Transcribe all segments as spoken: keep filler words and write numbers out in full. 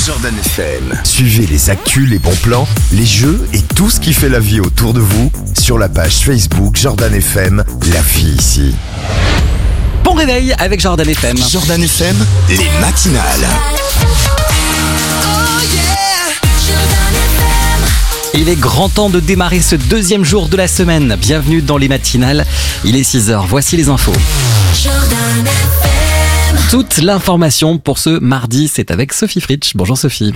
Jordan F M. Suivez les actus, les bons plans, les jeux et tout ce qui fait la vie autour de vous sur la page Facebook Jordan F M, la vie ici. Bon réveil avec Jordan F M. Jordan F M, les matinales. Il est grand temps de démarrer ce deuxième jour de la semaine. Bienvenue dans les matinales. Il est six heures, voici les infos. Jordan F M. Toute l'information pour ce mardi, c'est avec Sophie Fritsch. Bonjour Sophie.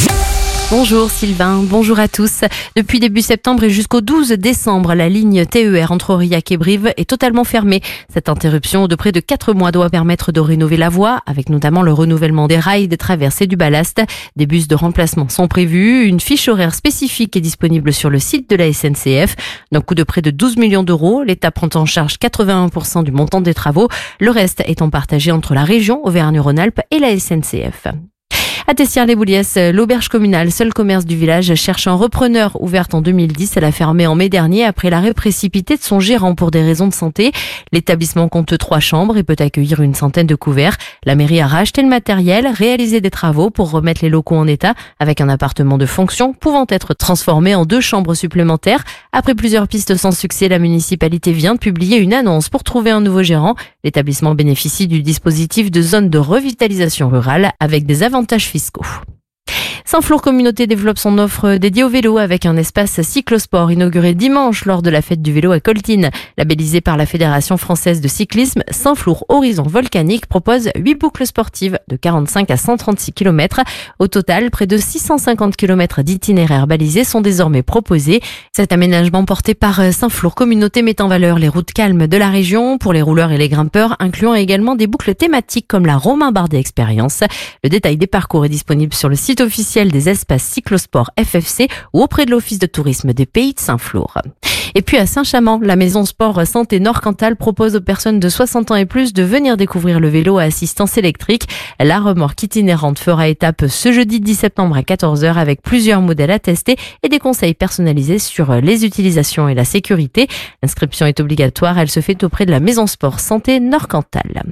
Bonjour Sylvain, bonjour à tous. Depuis début septembre et jusqu'au douze décembre, la ligne T E R entre Aurillac et Brive est totalement fermée. Cette interruption de près de quatre mois doit permettre de rénover la voie, avec notamment le renouvellement des rails, des traverses et du ballast. Des bus de remplacement sont prévus. Une fiche horaire spécifique est disponible sur le site de la S N C F. D'un coût de près de douze millions d'euros, l'État prend en charge quatre-vingt-un pour cent du montant des travaux, le reste étant partagé entre la région Auvergne-Rhône-Alpes et la S N C F. À Tessières-les-Bouliès, l'auberge communale, seul commerce du village, cherche un repreneur. Ouverte en deux mille dix, elle a fermé en mai dernier après l'arrêt précipité de son gérant pour des raisons de santé. L'établissement compte trois chambres et peut accueillir une centaine de couverts. La mairie a racheté le matériel, réalisé des travaux pour remettre les locaux en état, avec un appartement de fonction pouvant être transformé en deux chambres supplémentaires. Après plusieurs pistes sans succès, la municipalité vient de publier une annonce pour trouver un nouveau gérant. L'établissement bénéficie du dispositif de zone de revitalisation rurale avec des avantages fiscaux. Saint-Flour Communauté développe son offre dédiée au vélo avec un espace cyclosport inauguré dimanche lors de la fête du vélo à Coltine. Labellisé par la Fédération française de cyclisme, Saint-Flour Horizon Volcanique propose huit boucles sportives de quarante-cinq à cent trente-six kilomètres. Au total, près de six cent cinquante kilomètres d'itinéraires balisés sont désormais proposés. Cet aménagement porté par Saint-Flour Communauté met en valeur les routes calmes de la région pour les rouleurs et les grimpeurs, incluant également des boucles thématiques comme la Romain Bardet Expérience. Le détail des parcours est disponible sur le site officiel des espaces cyclosport F F C ou auprès de l'Office de tourisme des Pays de Saint-Flour. Et puis à Saint-Chamand, la maison sport Santé Nord-Cantal propose aux personnes de soixante ans et plus de venir découvrir le vélo à assistance électrique. La remorque itinérante fera étape ce jeudi dix septembre à quatorze heures avec plusieurs modèles à tester et des conseils personnalisés sur les utilisations et la sécurité. L'inscription est obligatoire, elle se fait auprès de la maison sport Santé Nord-Cantal.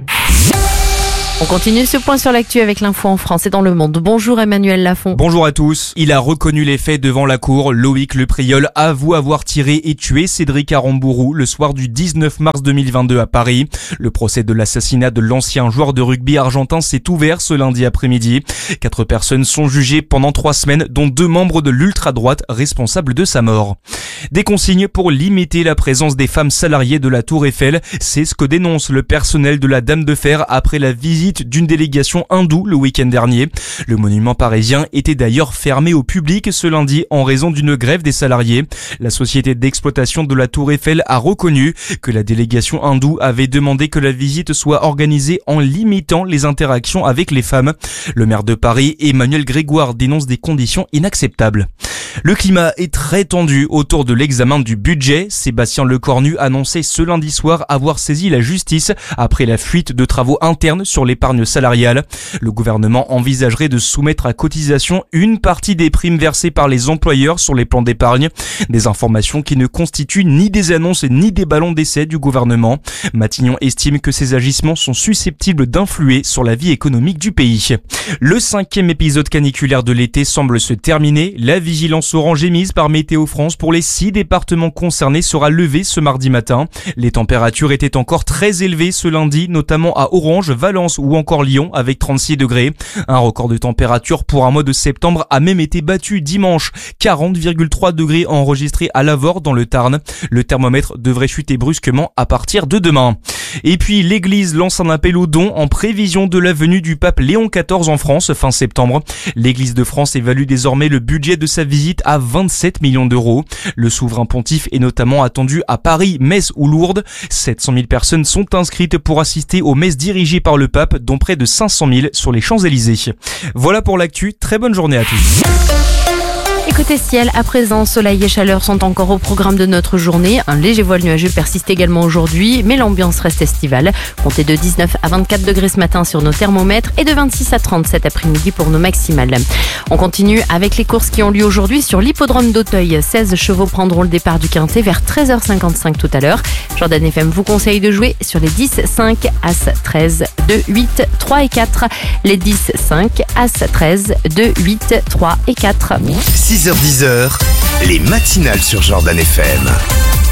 On continue ce point sur l'actu avec l'info en France et dans le monde. Bonjour Emmanuel Lafont. Bonjour à tous. Il a reconnu les faits devant la cour. Loïc Le Priol avoue avoir tiré et tué Cédric Arambourou le soir du dix-neuf mars deux mille vingt-deux à Paris. Le procès de l'assassinat de l'ancien joueur de rugby argentin s'est ouvert ce lundi après-midi. Quatre personnes sont jugées pendant trois semaines, dont deux membres de l'ultra-droite responsables de sa mort. Des consignes pour limiter la présence des femmes salariées de la Tour Eiffel. C'est ce que dénonce le personnel de la Dame de Fer après la visite d'une délégation hindoue le week-end dernier. Le monument parisien était d'ailleurs fermé au public ce lundi en raison d'une grève des salariés. La société d'exploitation de la Tour Eiffel a reconnu que la délégation hindoue avait demandé que la visite soit organisée en limitant les interactions avec les femmes. Le maire de Paris, Emmanuel Grégoire, dénonce des conditions inacceptables. Le climat est très tendu autour de l'examen du budget. Sébastien Lecornu annonçait ce lundi soir avoir saisi la justice après la fuite de travaux internes sur l'épargne salariale. Le gouvernement envisagerait de soumettre à cotisation une partie des primes versées par les employeurs sur les plans d'épargne. Des informations qui ne constituent ni des annonces ni des ballons d'essai du gouvernement. Matignon estime que ces agissements sont susceptibles d'influer sur la vie économique du pays. Le cinquième épisode caniculaire de l'été semble se terminer. La vigilance orange émise par Météo France pour les six départements concernés sera levée ce mardi matin. Les températures étaient encore très élevées ce lundi, notamment à Orange, Valence ou encore Lyon avec trente-six degrés. Un record de température pour un mois de septembre a même été battu dimanche. quarante virgule trois degrés enregistrés à Lavore dans le Tarn. Le thermomètre devrait chuter brusquement à partir de demain. Et puis l'église lance un appel aux dons en prévision de la venue du pape Léon quatorze en France fin septembre. L'église de France évalue désormais le budget de sa visite à vingt-sept millions d'euros. Le souverain pontife est notamment attendu à Paris, Metz ou Lourdes. sept cent mille personnes sont inscrites pour assister aux messes dirigées par le pape, dont près de cinq cent mille sur les Champs-Élysées. Voilà pour l'actu, très bonne journée à tous. Et côté ciel, à présent, soleil et chaleur sont encore au programme de notre journée. Un léger voile nuageux persiste également aujourd'hui, mais l'ambiance reste estivale. Comptez de dix-neuf à vingt-quatre degrés ce matin sur nos thermomètres et de vingt-six à trente cet après-midi pour nos maximales. On continue avec les courses qui ont lieu aujourd'hui sur l'hippodrome d'Auteuil. seize chevaux prendront le départ du Quintet vers treize heures cinquante-cinq tout à l'heure. Jordan F M vous conseille de jouer sur les dix, cinq, As, treize, deux, huit, trois et quatre. Les dix, cinq, As, treize, deux, huit, trois et quatre. six heures dix, les matinales sur Jordan F M.